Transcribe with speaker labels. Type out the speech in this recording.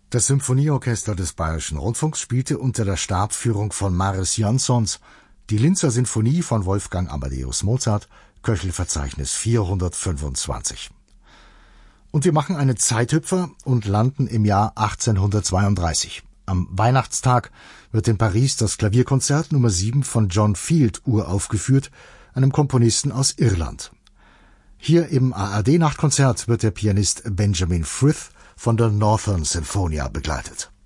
Speaker 1: Das Symphonieorchester des Bayerischen Rundfunks spielte unter der Stabführung von Marius Jansons die Linzer Sinfonie von Wolfgang Amadeus Mozart, Köchelverzeichnis 425. Und wir machen einen Zeithüpfer und landen im Jahr 1832. Am Weihnachtstag wird in Paris das Klavierkonzert Nummer 7 von John Field uraufgeführt, einem Komponisten aus Irland. Hier im ARD-Nachtkonzert wird der Pianist Benjamin Frith von der Northern Sinfonia begleitet.